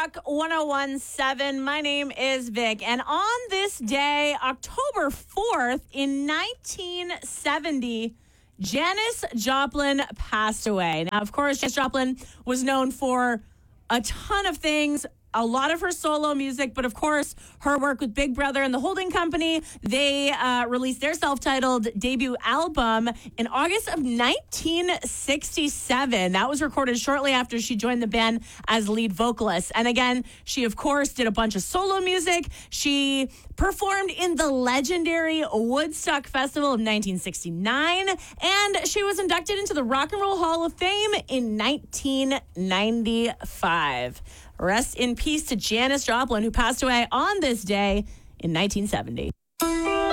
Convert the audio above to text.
Rock 1017. My name is Vic, and on this day, October 4th, in 1970, Janis Joplin passed away. Now, of course, Janis Joplin was known for a ton of things, a lot of her solo music, but of course, her work with Big Brother and the Holding Company. They released their self-titled debut album in August of 1967. That was recorded shortly after she joined the band as lead vocalist. And again, she, of course, did a bunch of solo music. She performed in the legendary Woodstock Festival of 1969, and she was inducted into the Rock and Roll Hall of Fame in 1995. Rest in peace to Janis Joplin, who passed away on this day in 1970.